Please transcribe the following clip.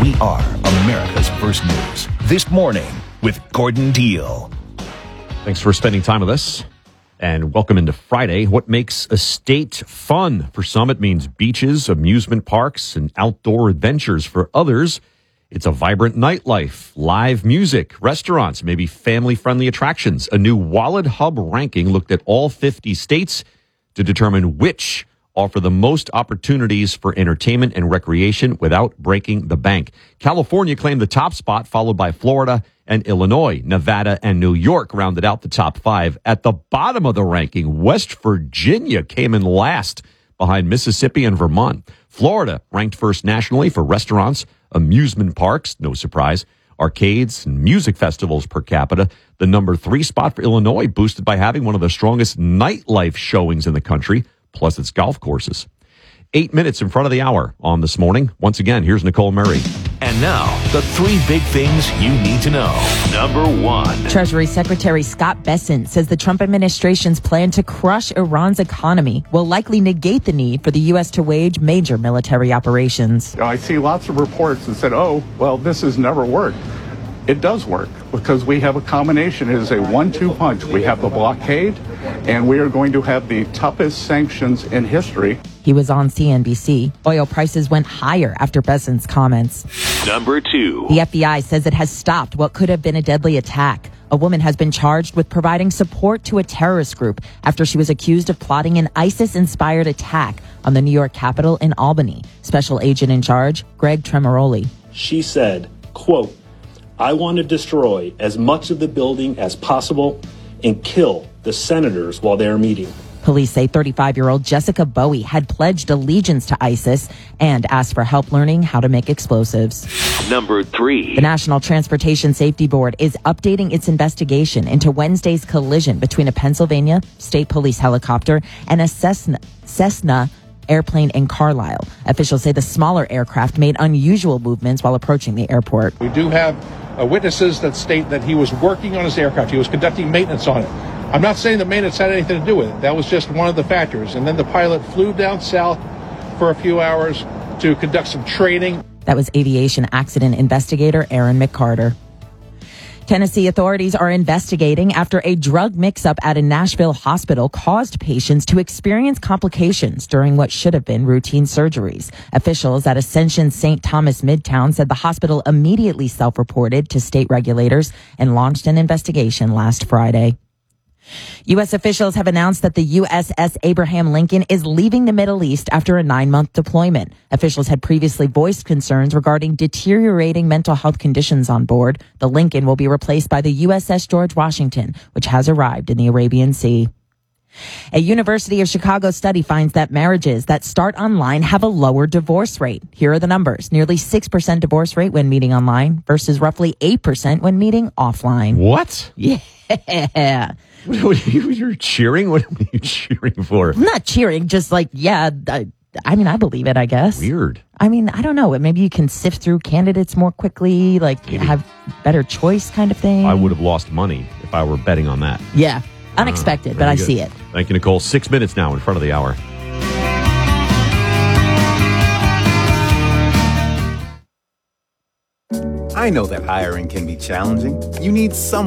We are America's First News. This morning with Gordon Deal. Thanks for spending time with us. And welcome into Friday. What makes a state fun? For some, it means beaches, amusement parks, and outdoor adventures. For others, it's a vibrant nightlife, live music, restaurants, maybe family-friendly attractions. A new Wallet Hub ranking looked at all 50 states to determine which offer the most opportunities for entertainment and recreation without breaking the bank. California claimed the top spot, followed by Florida and Illinois. Nevada and New York rounded out the top 5. At the bottom of the ranking, West Virginia came in last, behind Mississippi and Vermont. Florida ranked first nationally for restaurants, amusement parks, no surprise, arcades, and music festivals per capita. The number 3 spot for Illinois, boosted by having one of the strongest nightlife showings in the country, plus its golf courses. 8 minutes in front of the hour on This Morning. Once again, here's Nicole Murray. And now, the 3 big things you need to know. Number 1. Treasury Secretary Scott Bessent says the Trump administration's plan to crush Iran's economy will likely negate the need for the U.S. to wage major military operations. I see lots of reports that said, oh, well, this has never worked. It does work because we have a combination. It is a 1-2 punch. We have the blockade, and we are going to have the toughest sanctions in history. He was on CNBC. Oil prices went higher after Bessent's comments. Number 2. The FBI says it has stopped what could have been a deadly attack. A woman has been charged with providing support to a terrorist group after she was accused of plotting an ISIS-inspired attack on the New York Capitol in Albany. Special agent in charge, Greg Tremoroli. She said, quote, "I want to destroy as much of the building as possible and kill the senators while they are meeting." Police say 35-year-old Jessica Bowie had pledged allegiance to ISIS and asked for help learning how to make explosives. Number 3. The National Transportation Safety Board is updating its investigation into Wednesday's collision between a Pennsylvania State Police helicopter and a Cessna airplane in Carlisle. Officials say the smaller aircraft made unusual movements while approaching the airport. We do have witnesses that state that he was working on his aircraft. He was conducting maintenance on it. I'm not saying the maintenance had anything to do with it. That was just one of the factors. And then the pilot flew down south for a few hours to conduct some training. That was aviation accident investigator Aaron McCarter. Tennessee authorities are investigating after a drug mix-up at a Nashville hospital caused patients to experience complications during what should have been routine surgeries. Officials at Ascension St. Thomas Midtown said the hospital immediately self-reported to state regulators and launched an investigation last Friday. U.S. officials have announced that the USS Abraham Lincoln is leaving the Middle East after a 9-month deployment. Officials had previously voiced concerns regarding deteriorating mental health conditions on board. The Lincoln will be replaced by the USS George Washington, which has arrived in the Arabian Sea. A University of Chicago study finds that marriages that start online have a lower divorce rate. Here are the numbers. Nearly 6% divorce rate when meeting online versus roughly 8% when meeting offline. What? Yeah. You're cheering? What are you cheering for? I'm not cheering, just like, yeah, I mean, I believe it, I guess. Weird. I mean, I don't know. Maybe you can sift through candidates more quickly, like have better choice kind of thing. I would have lost money if I were betting on that. Yeah. Unexpected, but I see it. Thank you, Nicole. 6 minutes now in front of the hour. I know that hiring can be challenging. You need someone